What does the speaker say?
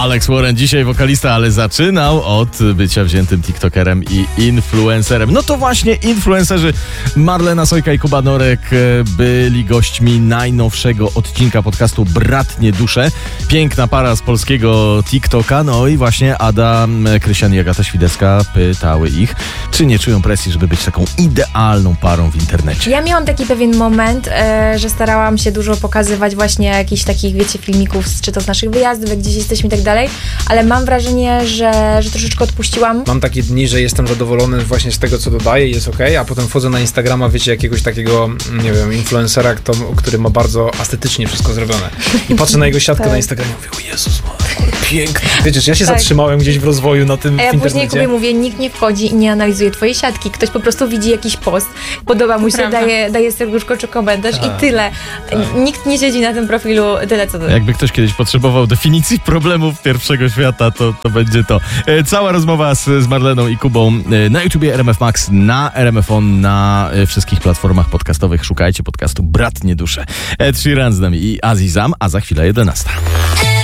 Alex Warren, dzisiaj wokalista, ale zaczynał od bycia wziętym tiktokerem i influencerem. No to właśnie influencerzy Marlena Sojka i Kuba Norek byli gośćmi najnowszego odcinka podcastu Bratnie Dusze. Piękna para z polskiego TikToka, no i właśnie Ada Krysian i Agata Świdecka pytały ich, czy nie czują presji, żeby być taką idealną parą w internecie. Ja miałam taki pewien moment, że starałam się dużo pokazywać właśnie jakichś takich, wiecie, filmików, czy to z naszych wyjazdów, jak gdzieś jesteśmy i tak dalej, ale mam wrażenie, że troszeczkę odpuściłam. Mam takie dni, że jestem zadowolony właśnie z tego, co dodaję, jest okej, a potem wchodzę na Instagrama, wiecie, jakiegoś takiego, nie wiem, influencera, który ma bardzo estetycznie wszystko zrobione. I patrzę na jego siatkę na Instagramie i mówię, o Jezus, ale piękne. Wiecie, że ja się zatrzymałem gdzieś w rozwoju na tym A ja w później internecie. Kubie mówię, nikt nie wchodzi i nie analizuje twojej siatki. Ktoś po prostu widzi jakiś post, podoba mu się, daje serduszko czy komentarz i tyle. Nikt nie siedzi na tym profilu tyle, co ty. Jakby ktoś kiedyś potrzebował definicji problemów pierwszego świata, to będzie to. Cała rozmowa z Marleną i Kubą na YouTubie RMF Max, na RMF On, na wszystkich platformach podcastowych. Szukajcie podcastu Bratnie Dusze. Ed Sheeran z nami i Azizam, a za chwilę 11.